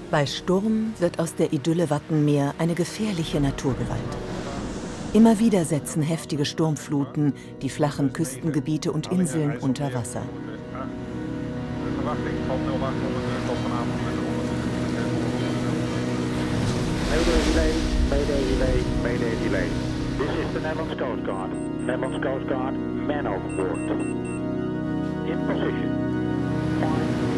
Bei Sturm wird aus der Idylle Wattenmeer eine gefährliche Naturgewalt. Immer wieder setzen heftige Sturmfluten die flachen Küstengebiete und Inseln unter Wasser. Mayday. This is the Netherlands Coast Guard. Netherlands Coast Guard, man overboard. In position. 5,